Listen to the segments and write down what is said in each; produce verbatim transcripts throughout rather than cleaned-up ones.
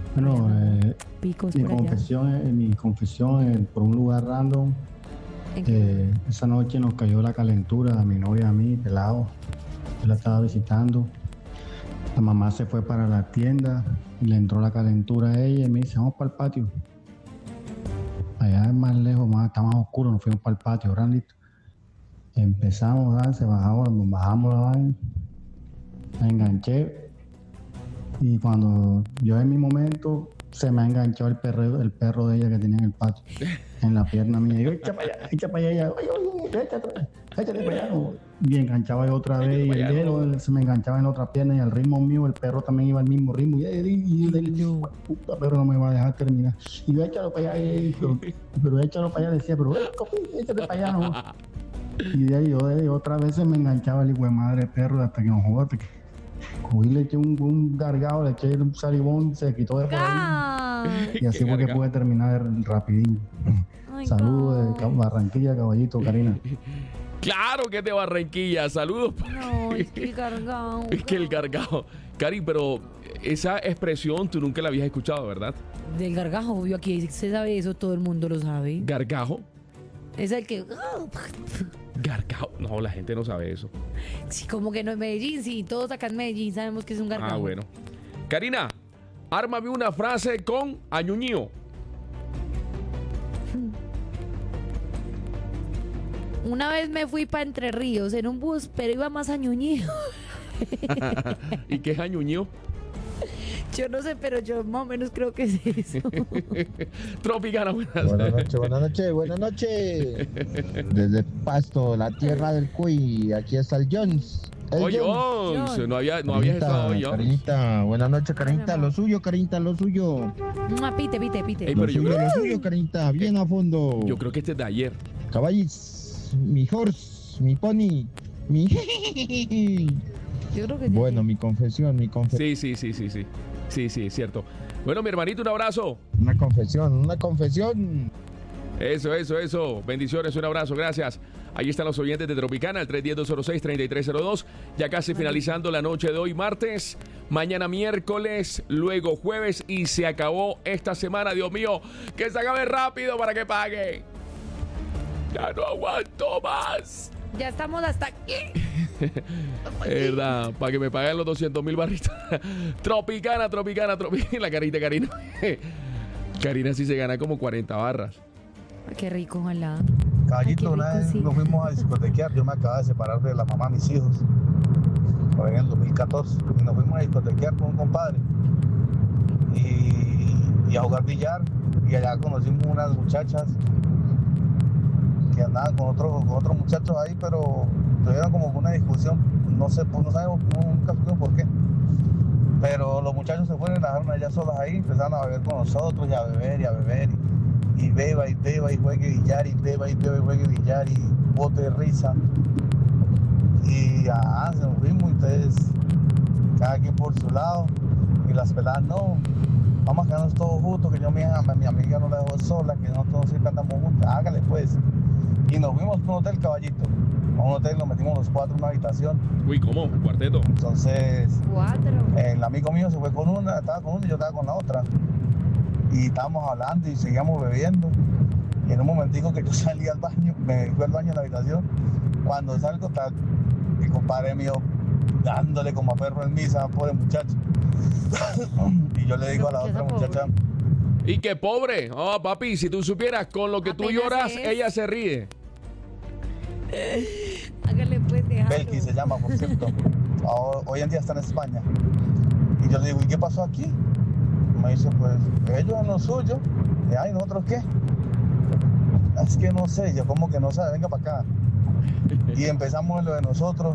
Bueno, eh, Picos mi por allá. confesión, es, mi confesión es por un lugar random. ¿En qué? Eh, esa noche nos cayó la calentura a mi novia y a mí, pelado. Yo la estaba visitando. La mamá se fue para la tienda y le entró la calentura a ella y me dice, vamos para el patio. Allá es más lejos, más, está más oscuro, nos fuimos para el patio, grandito. Empezamos, ¿verdad? Se bajamos, bajamos la vaina, la enganché y cuando yo en mi momento se me ha enganchado el perro, el perro de ella que tenía en el patio, en la pierna mía. Y yo, echa para allá, echa para allá, oye, oye, échate, échate para allá. Y enganchaba yo otra vez y el dedo se me enganchaba en la otra pierna y al ritmo mío el perro también iba al mismo ritmo. Y, y, y, y el puta perro no me va a dejar terminar. Y yo, échalo para allá, y, pero, pero échalo para allá, decía, pero échate para allá, no. Y de ahí yo de ahí, otra vez se me enganchaba el hijo de madre perro hasta que nos jugó, hasta que cogí, le eché un, un gargado, le eché un salivón, se quitó de por ahí. Y así fue que pude terminar rapidín. Saludos de Barranquilla, caballito, Karina. Claro que es de Barranquilla, saludos. No, es que el gargao. Es que el gargajo. Cari, pero esa expresión tú nunca la habías escuchado, ¿verdad? Del gargajo, obvio, aquí se sabe eso, todo el mundo lo sabe. ¿Gargajo? Es el que... Gargajo. No, la gente no sabe eso. Sí, como que no en Medellín, sí, todos acá en Medellín sabemos que es un gargajo. Ah, bueno. Karina, ármame una frase con añuñío. Una vez me fui para Entre Ríos en un bus, pero iba más añuñido. ¿Y qué es añuñío? Yo no sé, pero yo más o menos creo que es eso. Tropicana, buenas Buenas noches, buenas noches, buenas noches. Desde Pasto, la tierra del Cuy, aquí está el Jones. El Oye, Jones. Jones, no, había, no habías estado hoy, Jones. Carinita, buenas noches, Carinita, lo suyo, Carinita, lo suyo. Ah, pite, pite, pite. Ey, Lo pero yo suyo, creo- lo suyo, Carinita, bien a fondo. Yo creo que este es de ayer. Caballis, mi horse, mi pony, mi... Yo creo que sí. Bueno, mi confesión, mi confesión. Sí, sí, sí, sí, sí. Sí, sí, es cierto. Bueno, mi hermanito, un abrazo. Una confesión, una confesión. Eso, eso, eso. Bendiciones, un abrazo, gracias. Ahí están los oyentes de Tropicana, el tres uno cero, dos cero seis, tres tres cero dos. Ya casi finalizando la noche de hoy, martes. Mañana miércoles, luego jueves y se acabó esta semana. Dios mío, que se acabe rápido para que pague. Ya no aguanto más. Ya estamos hasta aquí. Es verdad, para que me paguen los doscientos mil barritos. Tropicana, Tropicana, Tropicana. La carita, Karina. Karina sí se gana como cuarenta barras. Qué rico, ojalá. Caballito, Ay, qué una rico, vez sí. nos fuimos a discotequear. Yo me acababa de separar de la mamá de mis hijos. Por ahí en el dos mil catorce. Y nos fuimos a discotequear con un compadre. Y, y a jugar billar. Y allá conocimos unas muchachas que andaban con otros con otros muchachos ahí, pero tuvieron como una discusión. No sé, pues no sabemos, no, nunca supimos por qué. Pero los muchachos se fueron y las dejaron allá solas ahí. Empezaron a beber con nosotros y a beber y a beber. Y, y beba y beba y juegue billar y beba y beba y juegue billar y bote de risa. Y ah, se nos fuimos, entonces cada quien por su lado. Y las peladas, no, vamos a quedarnos todos juntos, que yo mi, mi amiga no la dejo sola, que nosotros siempre andamos juntos, hágale pues. Y nos fuimos para un hotel, caballito. A un hotel nos metimos los cuatro en una habitación. Uy, ¿cómo? ¿Un cuarteto? Entonces, Cuatro. el amigo mío se fue con una, estaba con una y yo estaba con la otra. Y estábamos hablando y seguíamos bebiendo. Y en un momentico que yo salí al baño, me fui al baño en la habitación. Cuando salgo, está mi compadre mío dándole como a perro en misa, pobre muchacho. Y yo le digo a la otra muchacha, Y que pobre. Oh, papi, si tú supieras con lo que tú Apenas lloras, es. ella se ríe. Hágale pues, déjalo. Belki se llama, por cierto. Ahora- Hoy en día está en España. Y yo le digo, ¿y qué pasó aquí? Me dice, pues ellos en lo suyo. Y ay, ¿nosotros qué? Es que no sé, yo como que no sabe, venga para acá. Y empezamos en lo de nosotros.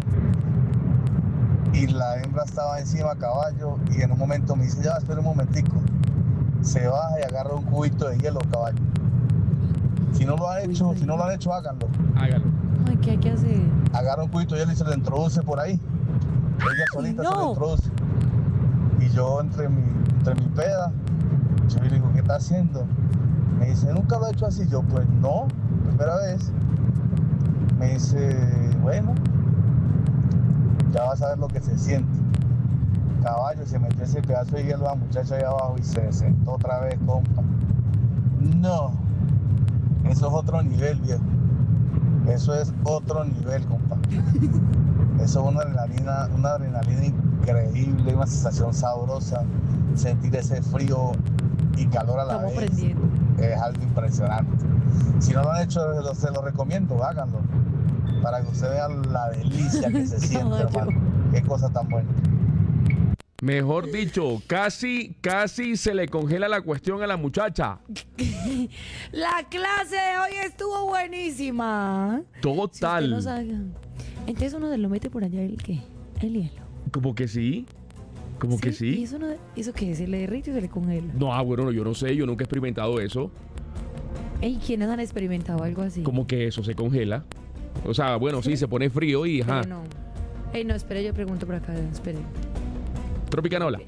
Y la hembra estaba encima a caballo. Y en un momento me dice, ya, espera un momentico. Se baja y agarra un cubito de hielo, caballo. Si no lo han hecho, si no lo han hecho, háganlo. Hágalo. Ay, ¿qué hay que hacer? Agarra un cubito de hielo y se lo introduce por ahí. Ella solita no. se lo introduce. Y yo entre mi, entre mi peda, yo le digo, ¿qué está haciendo? Me dice, ¿nunca lo he hecho así? Yo, pues no, primera vez. Me dice, bueno, ya vas a ver lo que se siente. Caballo, se metió ese pedazo de hielo a la muchacha ahí abajo y se sentó otra vez, compa. No, eso es otro nivel, viejo. Eso es otro nivel, compa. Eso es una adrenalina, una adrenalina increíble, una sensación sabrosa. Sentir ese frío y calor a la Estamos vez prendiendo. es algo impresionante. Si no lo han hecho, se lo recomiendo, háganlo. Para que usted vea la delicia que se siente, hermano. Qué cosa tan buena. Mejor dicho, casi, casi se le congela la cuestión a la muchacha. La clase de hoy estuvo buenísima. Total. Si usted no sabe, entonces uno se lo mete por allá el qué, el hielo. Como que sí. Como que ¿Y sí. eso, no, eso qué? ¿Se le derrite o se le congela? No, ah, bueno, yo no sé, yo nunca he experimentado eso. ¿Y quiénes han experimentado algo así? Como que eso se congela. O sea, bueno, sí, se pone frío y ajá. Pero no. Ey, no, espere, yo pregunto por acá, espere. Tropicana, hola.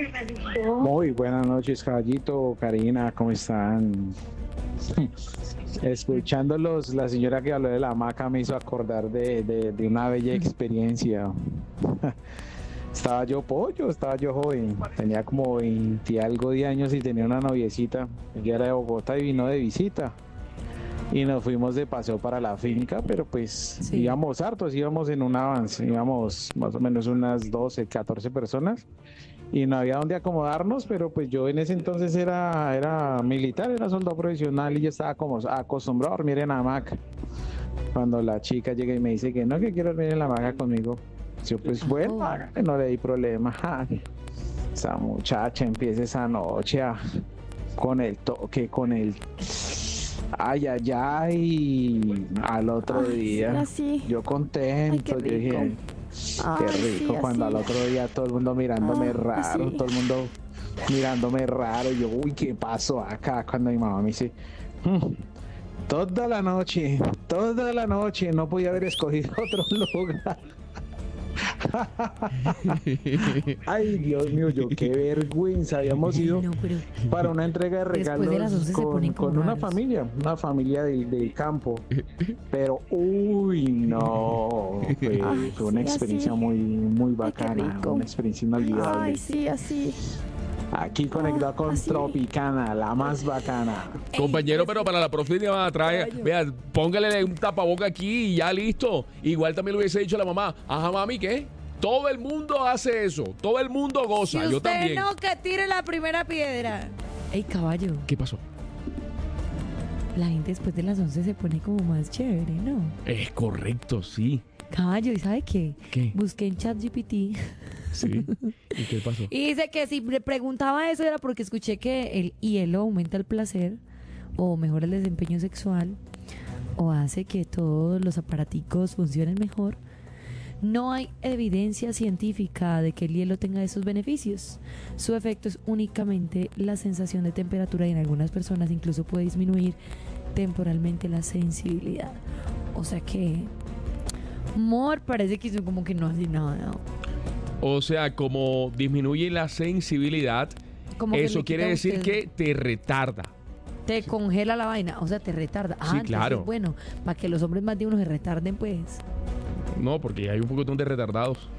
Muy buenas noches, Caballito, Karina, ¿cómo están? Escuchándolos, la señora que habló de la hamaca me hizo acordar de, de, de una bella experiencia. Estaba yo pollo, estaba yo joven, tenía como veinte y algo de años y tenía una noviecita. Ella era de Bogotá y vino de visita. Y nos fuimos de paseo para la finca, pero pues Sí. íbamos hartos, íbamos en un avance, íbamos más o menos unas doce, catorce personas y no había dónde acomodarnos, pero pues yo en ese entonces era, era militar, era soldado profesional y yo estaba como acostumbrado a dormir en hamaca. Cuando la chica llega y me dice que no, que quiero dormir en la hamaca conmigo, yo pues bueno, hágale, no le di problema. Ja. Esa muchacha empieza esa noche a, con el toque, con el... Ay, ay, ay, al otro Ay, día, así. yo contento, Ay, qué yo dije, rico. qué Ay, rico, sí, cuando así. al otro día todo el mundo mirándome Ah, raro, sí. todo el mundo mirándome raro, y yo, uy, ¿qué pasó acá? Cuando mi mamá me dice, "Mm, toda la noche, toda la noche, no podía haber escogido otro lugar". Ay, Dios mío, yo qué vergüenza, habíamos ido No, pero para una entrega de Después regalos de las once se con, ponen como con una raros. familia, una familia del, del campo. Pero, uy, no, fue, Ay, fue una sí, experiencia así. muy, muy Ay, qué bacana, rico. una experiencia inolvidable. ay, sí, así. Aquí conectado con así. Tropicana, la más bacana. Compañero, Ey, pero para la próxima trae, Caballo. vea, póngale un tapaboca aquí y ya listo. Igual también le hubiese dicho a la mamá, ajá, mami, ¿qué? Todo el mundo hace eso, todo el mundo goza, Si yo usted también. no, que tire la primera piedra. Ey, caballo, ¿Qué pasó? la gente después de las once se pone como más chévere, ¿no? Es correcto, sí. Caballo, ¿y sabe qué? ¿Qué? Busqué en ChatGPT Sí. ¿Y qué pasó? y dice que si le preguntaba eso era porque escuché que el hielo aumenta el placer o mejora el desempeño sexual o hace que todos los aparaticos funcionen mejor. No hay evidencia científica de que el hielo tenga esos beneficios. Su efecto es únicamente la sensación de temperatura y en algunas personas incluso puede disminuir temporalmente la sensibilidad. O sea que, amor, parece que eso como que no hace nada. O sea, como disminuye la sensibilidad, Como que eso le quiere quita a decir usted- que te retarda. Te congela la vaina, o sea, te retarda. Ah, entonces, claro. bueno, para que los hombres más de uno se retarden, pues. No, porque hay un poco de retardados.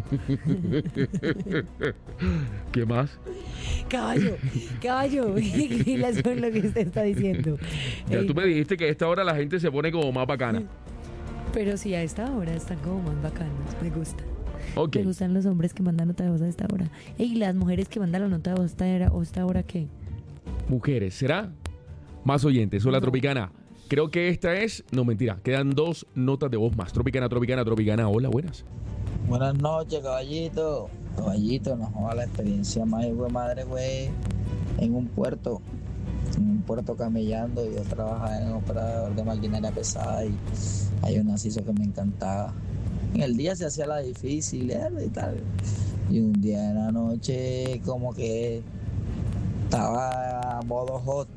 ¿Qué más? Caballo, caballo. Y la- eso es lo que usted está diciendo. Ya Ey, tú me dijiste que a esta hora la gente se pone como más bacana. Pero sí, a esta hora están como más bacanos. Me gusta. Ok. Me gustan los hombres que mandan nota de voz a esta hora. Y las mujeres que mandan la nota de voz a esta hora, ¿o esta hora qué? Mujeres, ¿será? Más oyentes. Hola, Tropicana. Creo que esta es... No, mentira. Quedan dos notas de voz más. Tropicana, Tropicana, Tropicana. Hola, buenas. Buenas noches, caballito. Caballito, nos joda la experiencia más hijo de madre, güey. En un puerto, en un puerto camellando. Yo trabajaba en operador de maquinaria pesada y hay un aciso que me encantaba. En el día se hacía la difícil eh, y tal. Y un día en la noche, como que estaba a modo hot.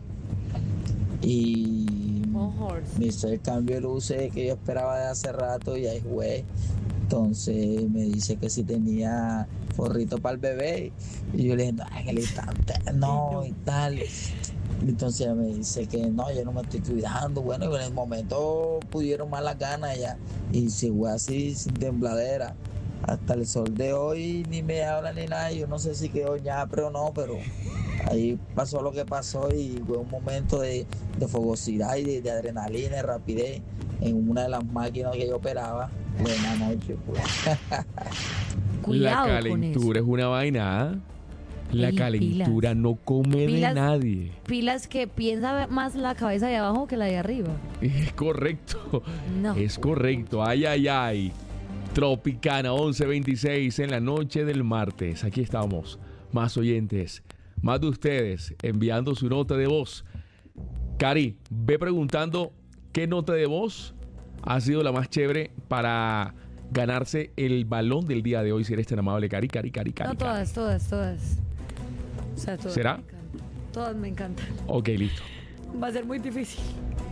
Y me hizo el cambio de luces que yo esperaba de hace rato y ahí, güey. Entonces me dice que si tenía forrito para el bebé. Y yo le dije, no, en el instante, no, y tal. Entonces ella me dice que no, yo no me estoy cuidando. Bueno, y en el momento pudieron más las ganas ya. Y si fue así, sin tembladera. hasta el sol de hoy ni me habla ni nada. Yo no sé si quedó ñapre o no, pero ahí pasó lo que pasó y fue un momento de, de fogosidad y de, de adrenalina, de rapidez en una de las máquinas que yo operaba. Buena noche, pues. Cuidado La con eso. calentura es una vaina. La Ey, calentura pilas. no come Pilas. de nadie. Pilas que piensa más la cabeza de abajo que la de arriba. Es correcto. No. Es correcto. Ay, ay, ay. Tropicana once veintiséis en la noche del martes. Aquí estamos. Más oyentes. Más de ustedes enviando su nota de voz. Cari, ve preguntando qué nota de voz ha sido la más chévere para ganarse el balón del día de hoy. Si eres tan amable, Cari, Cari, Cari, Cari. No, todas, todas, todas. O sea, todas ¿Será? me encantan. Todas me encantan. Ok, listo. Va a ser muy difícil.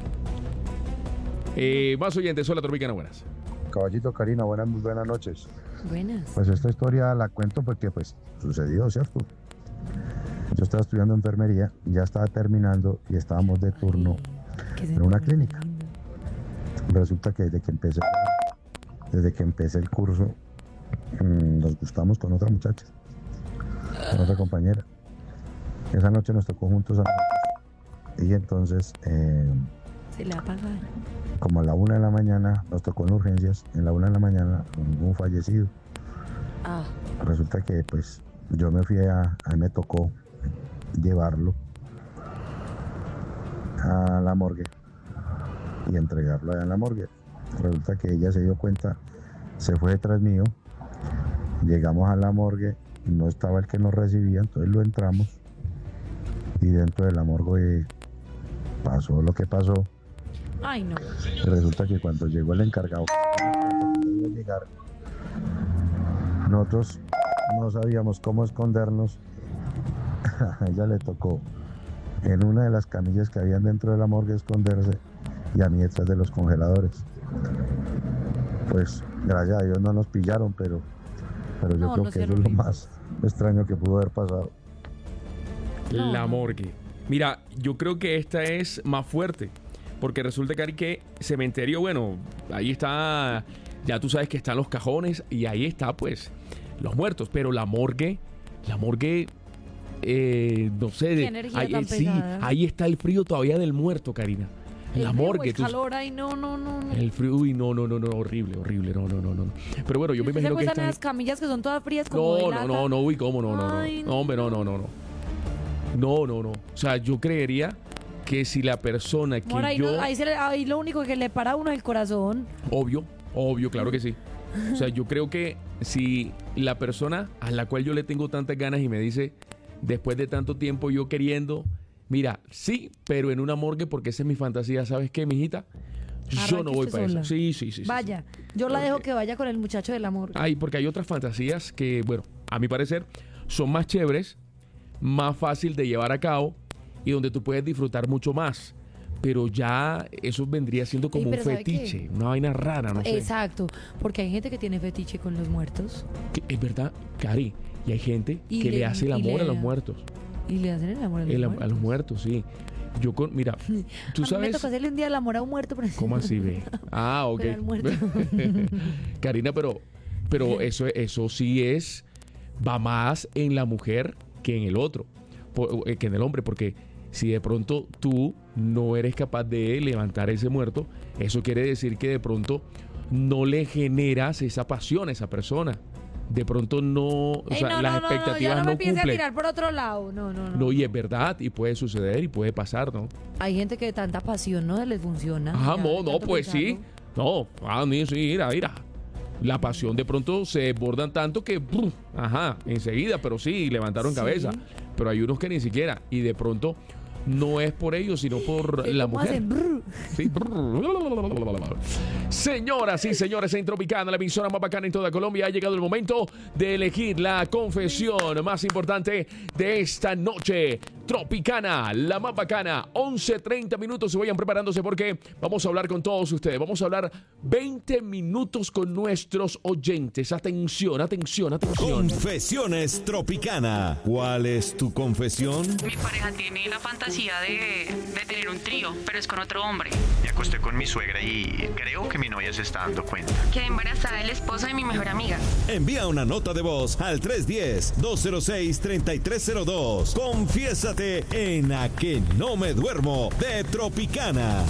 Eh, más oyentes. Hola, Tropicana, buenas. Caballito, Karina, buenas, muy buenas noches. Buenas. Pues esta historia la cuento porque pues sucedió, ¿cierto? Yo estaba estudiando enfermería, ya estaba terminando y estábamos de turno Qué en una sentimiento clínica. lindo. Resulta que desde que empecé, desde que empecé el curso, mmm, nos gustamos con otra muchacha, con otra compañera. Esa noche nos tocó juntos a y entonces, eh, Se le va a pagar. como a la una de la mañana, nos tocó en urgencias, en la una de la mañana, un, un fallecido. Ah, Resulta que pues yo me fui a, a mí me tocó llevarlo a la morgue y entregarlo allá en la morgue. Resulta que ella se dio cuenta, se fue detrás mío, llegamos a la morgue, no estaba el que nos recibía, entonces lo entramos y dentro de la morgue pasó lo que pasó. ay no. Y resulta que cuando llegó el encargado de llegar, nosotros no sabíamos cómo escondernos. A ella le tocó en una de las camillas que habían dentro de la morgue esconderse y a mí detrás de los congeladores. Pues gracias a Dios no nos pillaron, pero, pero yo No, creo no que eso hicieron es lo bien. más extraño que pudo haber pasado. No, La no. morgue. Mira, yo creo que esta es más fuerte. Porque resulta, Cari, que cementerio, bueno, ahí está, ya tú sabes que están los cajones y ahí está, pues, los muertos. Pero la morgue, la morgue, eh, no sé, Qué de- energía ahí, tan eh, sí, pesada. ahí está el frío todavía del muerto, Karina. El La frío o morgue. El tú- calor, ay, no, no, no. no. el frío, uy, no, no, no, no, horrible, horrible, no, no, no, no. Pero bueno, yo me ¿Usted se imagino que acuestan en está... las camillas que son todas frías como de No, lata? no, no, no, uy, cómo, no, no, no. Ay, No, hombre, no, no, no, no. No, no, no. O sea, yo creería que si la persona que Amor, ahí, yo... no- ahí, se le- ahí lo único que le para a uno es el corazón. Obvio, obvio, claro que sí. O sea, yo creo que si la persona a la cual yo le tengo tantas ganas y me dice, después de tanto tiempo yo queriendo, mira, sí, pero en una morgue porque esa es mi fantasía, ¿sabes qué, mijita? Yo Arranque no voy usted para eso. sola. Sí, sí, sí. sí, Vaya, sí. yo la Porque- dejo que vaya con el muchacho del amor. Ay, porque hay otras fantasías que, bueno, a mi parecer, son más chéveres, más fácil de llevar a cabo y donde tú puedes disfrutar mucho más. Pero ya eso vendría siendo como Ey, un pero ¿sabe qué? fetiche, una vaina rara, no sé. Exacto, porque hay gente que tiene fetiche con los muertos Que es verdad, Cari, y hay gente Y que le, le- hace el y amor le- a los muertos. y le hacen el amor a los El am- muertos. a los muertos, sí. Yo con, mira, tú A mí me sabes... tocó hacerle un día el amor a un muerto. Pero ¿Cómo así, ve? Ah, ok. Pero al muerto. Karina, pero, pero eso, eso sí es, va más en la mujer que en el otro, po- eh, que en el hombre, porque si de pronto tú no eres capaz de levantar ese muerto, eso quiere decir que de pronto no le generas esa pasión a esa persona. De pronto no, o Ey, sea, no, las no, no, no, expectativas ya no no, me empiece a cumplen. tirar por otro lado. No, no, no. No, y es verdad, y puede suceder y puede pasar, ¿no? Hay gente que de tanta pasión no les funciona. Ajá, Ya, no, de no, tanto pues sí. pensarlo. No, ah, ni sí, mira, mira. La pasión de pronto se desbordan tanto que, ¡pum! Ajá, enseguida, pero sí, levantaron Sí. cabeza. Pero hay unos que ni siquiera. Y de pronto no es por ellos, sino por Que la como mujer. hacen brr. Sí. Señoras y señores, en Tropicana, la emisora más bacana en toda Colombia, ha llegado el momento de elegir la confesión más importante de esta noche. Tropicana, la más bacana. once treinta minutos, se vayan preparándose porque vamos a hablar con todos ustedes. Vamos a hablar veinte minutos con nuestros oyentes. Atención, atención, atención. Confesiones Tropicana. ¿Cuál es tu confesión? Mi pareja tiene la fantasía de, de tener un trío, pero es con otro hombre. Me acosté con mi suegra y creo que mi novia se está dando cuenta. Quedé embarazada de la esposa de mi mejor amiga. Envía una nota de voz al tres uno cero, dos cero seis, tres tres cero dos. Confiésate en A Que No Me Duermo de Tropicana.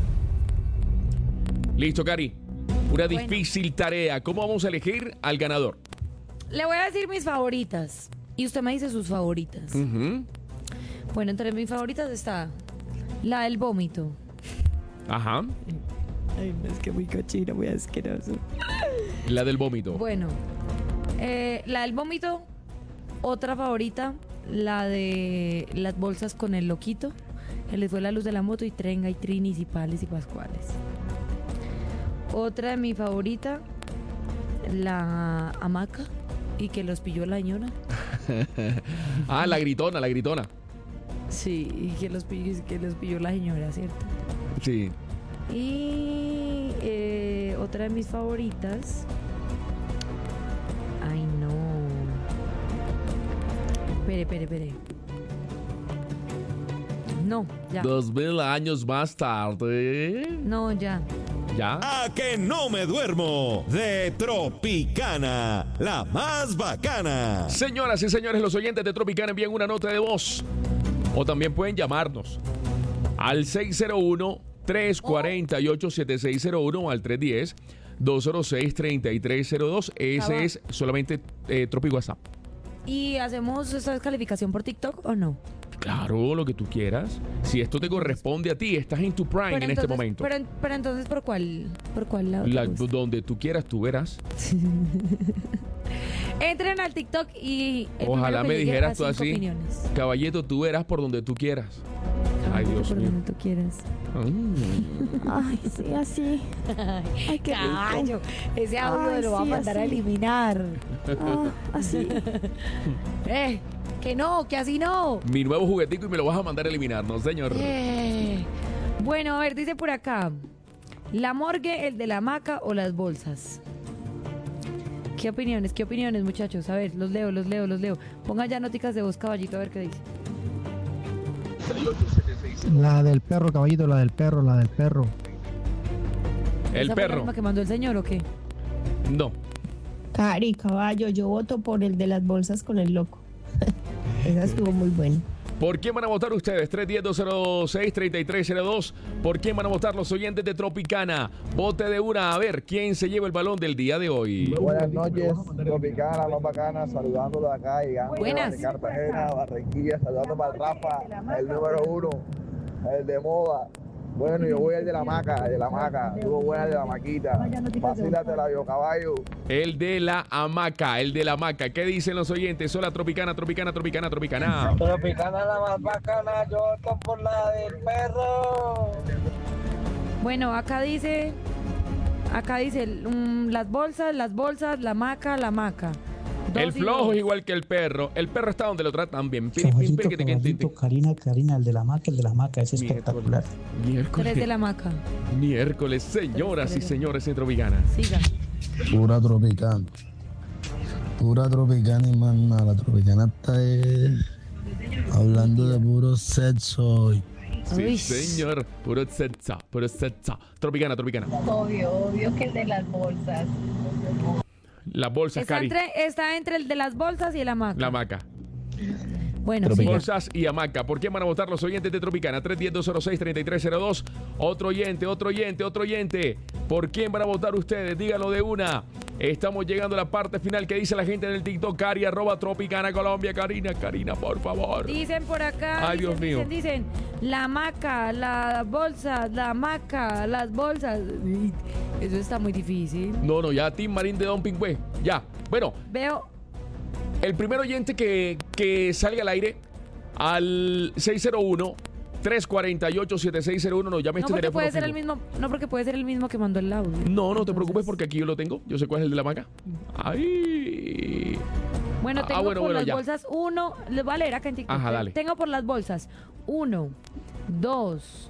Listo, Cari. Una Bueno. difícil tarea. ¿Cómo vamos a elegir al ganador? Le voy a decir mis favoritas. Y usted me dice sus favoritas. Ujú. Bueno, entre mis favoritas está la del vómito. Ajá. Ay, no, es que muy cochino, muy asqueroso. La del vómito. Bueno, eh, la del vómito. Otra favorita, la de las bolsas con el loquito. Que les fue la luz de la moto y trenga y trinis y pales y pascuales. Otra de mi favorita, la hamaca y que los pilló la ñona. Ah, la gritona, la gritona. Sí, y que los pilló, que los pilló la señora, ¿cierto? Sí. Y eh, otra de mis favoritas. Ay, no. Espere, espere, espere. No, ya. Dos mil años más tarde. No, ya. ¿Ya? A Que No Me Duermo de Tropicana, la más bacana. Señoras y señores, los oyentes de Tropicana envían una nota de voz. O también pueden llamarnos al seis cero uno, tres cuatro ocho, siete seis cero uno o al tres uno cero, dos cero seis, tres tres cero dos. Ese Cabal. es solamente eh, Tropi WhatsApp. ¿Y hacemos esta descalificación por TikTok o no? Claro, lo que tú quieras. Si esto te corresponde a ti, estás en tu prime Pero en este entonces- momento. Pero, pero entonces, ¿por cuál? ¿Por cuál lado? La- te gusta? donde tú quieras, tú verás. Entren al TikTok y... el Ojalá primero que me llegue dijeras a tú cinco así. opiniones. Caballito, tú verás por donde tú quieras. Ay, Dios por mío. donde tú quieras. Mm. Ay, sí, así. Ay, qué rico. Caballo, ese audio Ay, lo va a sí, mandar a así. eliminar. Ah, así. Eh, que no, que así no. Mi nuevo juguetico y me lo vas a mandar a eliminar, ¿no, señor? Eh. Bueno, a ver, dice por acá. La morgue, el de la hamaca o las bolsas. ¿Qué opiniones? ¿Qué opiniones, muchachos? A ver, los leo, los leo, los leo. Pongan ya noticas de voz, caballito, a ver qué dice. La del perro, caballito, la del perro, la del perro. El ¿Esa fue la perro. misma que mandó el señor o qué? No. Cari, caballo, yo voto por el de las bolsas con el loco. Esa estuvo muy buena. ¿Por quién van a votar ustedes? tres uno cero, dos cero seis, tres tres cero dos. ¿Por quién van a votar los oyentes de Tropicana? Vote de una a ver quién se lleva el balón del día de hoy. Buenas noches, Tropicana, más bacana, saludándolo de acá, llegando Buenas. de Cartagena, Barranquilla, saludando para el Rafa, el número uno, el de moda. Bueno, yo voy al de la maca, el de la maca, tú voy al de la maquita, vacílatela yo, caballo. El de la hamaca, el de la hamaca. ¿Qué dicen los oyentes? Hola, Tropicana, Tropicana, Tropicana, Tropicana. Tropicana la más bacana, yo voto por la del perro. Bueno, acá dice... Acá dice mm, las bolsas, las bolsas, la hamaca, la hamaca. Dos El y flojo dos. es igual que el perro. El perro está donde lo tratan bien. Piri, piri, Caballito, piri, que te quente. caballito, Karina, Karina, el de la maca, el de la maca, es espectacular. Miércoles. Tres de la hamaca. Miércoles, señoras y señores en Tropicana. Siga. Pura Tropicana. Pura Tropicana y más nada. La Tropicana está eh, hablando de puro sexo hoy. Sí, Uy. señor. Puro sexo, puro sexo. Tropicana, Tropicana. Obvio, obvio que el de las bolsas. Las bolsas, Está Cari. entre, está entre el de las bolsas y el hamaca. La hamaca. Bueno, siga. Bolsas y hamaca. ¿Por quién van a votar los oyentes de Tropicana? tres uno cero, dos cero seis, tres tres cero dos. Otro oyente, otro oyente, otro oyente. ¿Por quién van a votar ustedes? Díganlo de una. Estamos llegando a la parte final. ¿Qué dice la gente en el TikTok? Cari, arroba Tropicana Colombia. Karina, Karina, por favor. Dicen por acá, Ay, dicen, Dios mío. dicen, dicen, la hamaca, las bolsas, la hamaca, las bolsas. Uy, eso está muy difícil. No, no, ya Team Marín de Don Pingüe. Ya. Bueno, Veo, el primer oyente que, que salga al aire al seis cero uno, tres cuatro ocho, siete seis cero uno nos llame no este porque teléfono puede ser fijo. el mismo, no porque puede ser el mismo que mandó el audio. No, no te preocupes porque aquí yo lo tengo. Yo sé cuál es el de la maca. Ay. Bueno, tengo ah, bueno, por bueno, las ya. bolsas uno. Les voy a leer acá en TikTok. Ajá, dale. Tengo por las bolsas uno, dos,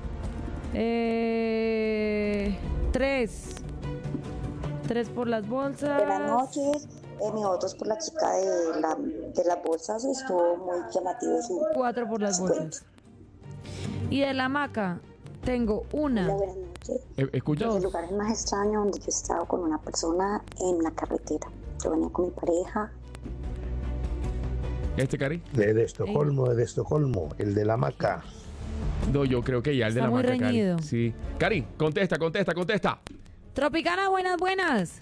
eh, tres. Tres por las bolsas. Buenas noches. Eh, mi voto es por la chica de, la, de las bolsas. Estuvo muy llamativo su. Cuatro por las su bolsas. Y de la hamaca tengo una. Hola, buenas noches. Eh, Escucha. El lugar es más extraño donde yo he estado con una persona en la carretera. Yo venía con mi pareja. ¿Este, Cari? De Estocolmo, de Estocolmo, el de la hamaca. No, yo creo que ya el de Está la muy marca, Cari. reñido. Sí. Cari, contesta, contesta, contesta. Tropicana, buenas, buenas.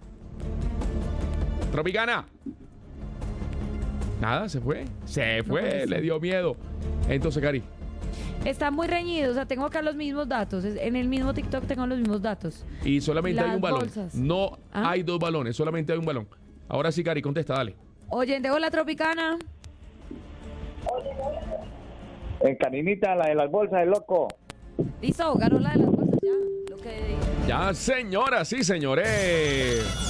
Tropicana. Nada, se fue. Se fue, pues, le sí. dio miedo. Entonces, Cari. Está muy reñido, o sea, tengo acá los mismos datos. Es- En el mismo TikTok tengo los mismos datos. Y solamente hay Las un balón. bolsas. No ¿Ah? hay dos balones, solamente hay un balón. Ahora sí, Cari, contesta, dale. Oyente, hola Tropicana. En Caninita, la de las bolsas, el loco. Listo, ganó la de las bolsas ya. Lo que Ya, señoras y señores.